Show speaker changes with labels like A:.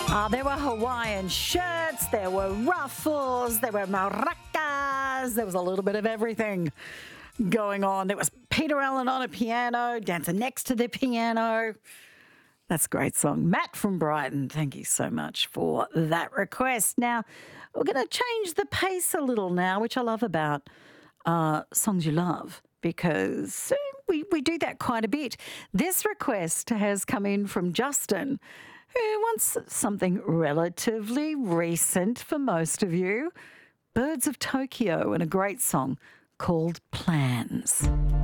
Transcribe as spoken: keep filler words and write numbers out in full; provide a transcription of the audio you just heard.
A: Ah, there were Hawaiian shirts, there were ruffles, there were maracas, there was a little bit of everything going on. There was Peter Allen on a piano, dancing next to the piano. That's a great song. Matt from Brighton, thank you so much for that request. Now, we're going to change the pace a little now, which I love about uh, Songs You Love, because we, we do that quite a bit. This request has come in from Justin, who wants something relatively recent for most of you, Birds of Tokyo, and a great song called Plans.